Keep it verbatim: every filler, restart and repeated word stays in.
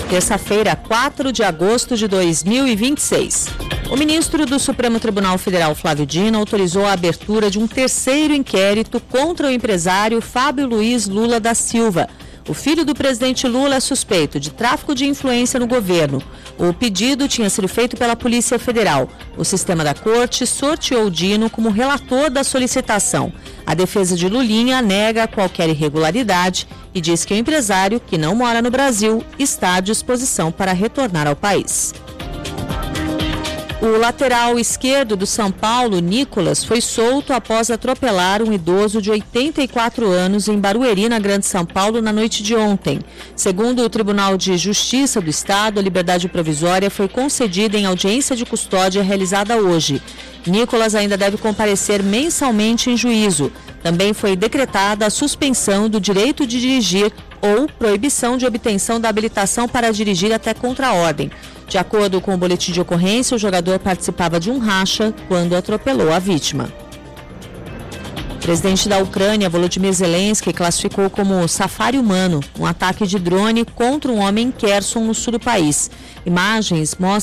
terça-feira, quatro de agosto de dois mil e vinte e seis. O ministro do Supremo Tribunal Federal, Flávio Dino, autorizou a abertura de um terceiro inquérito contra o empresário Fábio Luiz Lula da Silva. O filho do presidente Lula é suspeito de tráfico de influência no governo. O pedido tinha sido feito pela Polícia Federal. O sistema da corte sorteou Dino como relator da solicitação. A defesa de Lulinha nega qualquer irregularidade e diz que o empresário, que não mora no Brasil, está à disposição para retornar ao país. O lateral esquerdo do São Paulo, Nicolas, foi solto após atropelar um idoso de oitenta e quatro anos em Barueri, na Grande São Paulo, na noite de ontem. Segundo o Tribunal de Justiça do Estado, a liberdade provisória foi concedida em audiência de custódia realizada hoje. Nicolas ainda deve comparecer mensalmente em juízo. Também foi decretada a suspensão do direito de dirigir ou proibição de obtenção da habilitação para dirigir até contraordem. De acordo com o boletim de ocorrência, o jogador participava de um racha quando atropelou a vítima. O presidente da Ucrânia, Volodymyr Zelensky, classificou como safari humano um ataque de drone contra um homem em Kherson, no sul do país. Imagens mostram